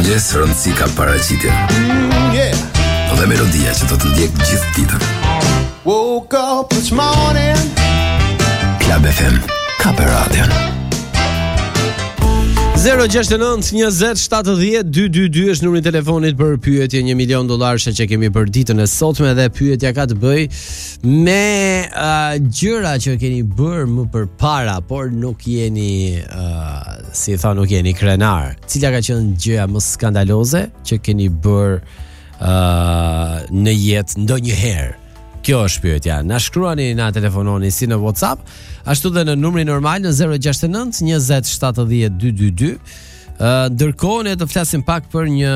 mëngjes rëndësi ka paraqitja. Dhe melodia që do të ndjek gjithë ditën. Woke up this morning. Club FM ka për radion. 069-20-70-222 është numri i telefonit për pyetje $1 milion që kemi për ditën e sotme, dhe pyetja ka të bëj me gjëra që keni bërë më përpara, por nuk jeni si thon, nuk jeni krenar. Cila ka qenë gjëja më skandaloze që keni bërë në jetë ndonjëherë? Kjo është pyetja. Na shkruani, na telefononi si në WhatsApp, ashtu dhe në numrin normal në 069-20-70-222. Ndërkohë ne të flasim pak për një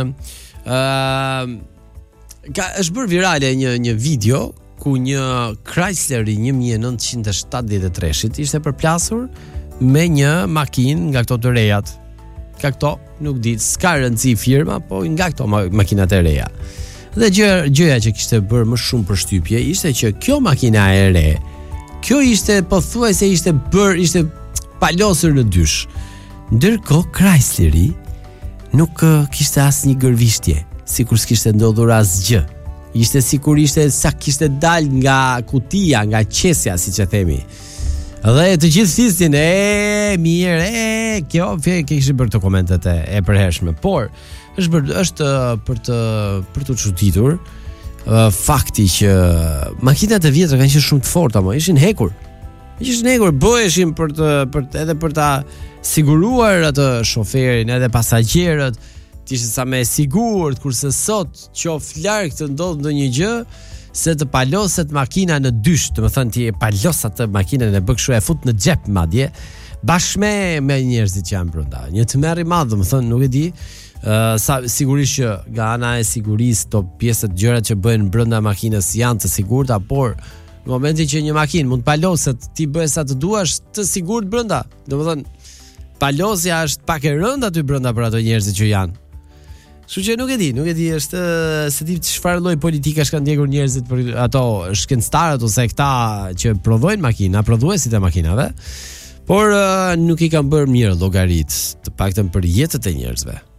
është bërë virale një video ku një Chrysler i 1973-shit ishte përplasur me një makinë nga këto të rejat. Ka këto, nuk di, s'ka rëndësi firma, po nga këto makinat e reja. Dhe gjëja që kishte bërë më shumë përshtypje ishte që kjo makina e re, kjo ishte pothuajse ishte palosur në dysh. Ndërkohë Chrysleri nuk kishte asnjë gërvishtje, sikur s'kishte ndodhur asgjë. Ishte sikur ishte sa kishte dal nga kutia, nga qesja, siç e themi. Dhe të gjithë fistin, mirë, kjo kishte bërë të komentet e përhershme, por është për të çuditur fakti që makinat e vjetra kanë qenë shumë të forta, ishin hekur. Bëheshin edhe për ta siguruar atë shoferin, edhe pasagjerët, të ishin sa më sigurt, kurse sot qof larg të ndodh ndonjë gjë, se të paloset makina në dysh, domethënë ti e palos atë makinën e bë kështu, e fut në xhep madje, bashkë me njerëzit që janë brenda. Një tmerr i madh, domethënë, nuk e di. Sa sigurisht që nga ana e sigurisë to pjesët gjërat që bëhen brenda makinës janë të sigurta, por në momentin që një makinë mund të paloset, ti bëj sa të duash, të sigurt brenda. Domethënë palosja është pak e rëndë aty brenda për ato njerëzit që janë. Kështu që nuk e di, është se ti çfarë lloj politikash kanë ndjekur njerëzit për ato shkencëtarët ose këta që prodhojnë makina, prodhuesit e makinave, por nuk i kanë bërë mirë llogarit, të paktën për jetët e njerëzve.